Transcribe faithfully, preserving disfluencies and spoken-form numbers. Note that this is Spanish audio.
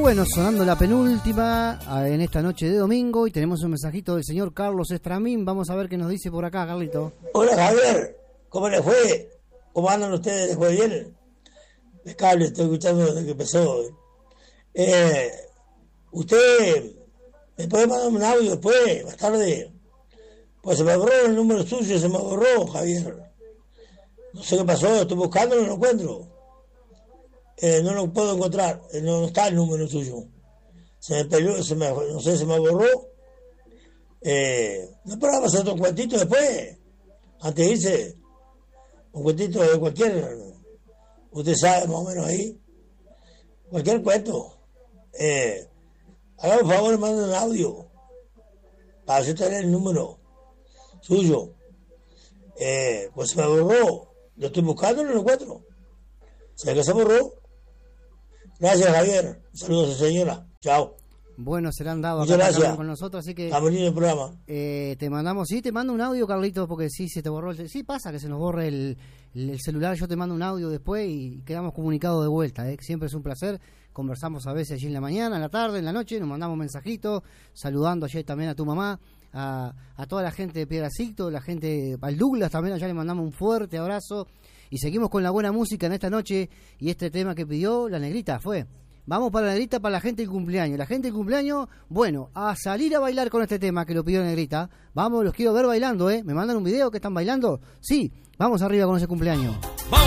Bueno, sonando la penúltima en esta noche de domingo y tenemos un mensajito del señor Carlos Estramín. Vamos a ver qué nos dice por acá, Carlito. Hola, Javier. ¿Cómo les fue? ¿Cómo andan ustedes? ¿Les fue bien? El cable, estoy escuchando desde que empezó. Eh, usted me puede mandar un audio después, más tarde. Pues se me borró el número suyo, se me borró, Javier. No sé qué pasó, estoy buscándolo, no lo encuentro. Eh, no lo puedo encontrar, eh, no, no está el número suyo. Se me peleó, se me, no sé, se me borró. Eh, ¿No podemos hacer otro cuentito después? Antes de irse, un cuentito de cualquier, usted sabe más o menos ahí, cualquier cuento. Eh, hágame un favor, manden un audio para yo tener el número suyo. Eh, pues se me borró, lo estoy buscando y no lo encuentro. ¿Sabe que se borró? Gracias, Javier. Saludos a su señora. Chao. Bueno, serán dados Muchas gracias con nosotros, así que... Está bonito el programa. Eh, te mandamos, sí, te mando un audio, Carlitos, porque sí, se te borró el... Sí, pasa que se nos borre el, el celular, yo te mando un audio después y quedamos comunicados de vuelta, ¿eh? Siempre es un placer, conversamos a veces allí en la mañana, en la tarde, en la noche, nos mandamos mensajitos, saludando ayer también a tu mamá, a, a toda la gente de Piedracito, la gente, al Douglas también, allá le mandamos un fuerte abrazo, y seguimos con la buena música en esta noche, y este tema que pidió la Negrita fue... Vamos para la Negrita, para la gente del cumpleaños. La gente del cumpleaños, bueno, a salir a bailar con este tema que lo pidió Negrita. Vamos, los quiero ver bailando, ¿eh? ¿Me mandan un video que están bailando? Sí, vamos arriba con ese cumpleaños.